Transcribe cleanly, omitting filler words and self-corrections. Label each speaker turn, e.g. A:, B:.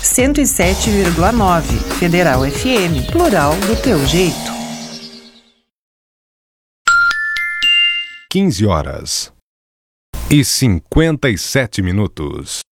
A: 107,9. Federal FM, plural do teu jeito.
B: 15 horas e 57 minutos.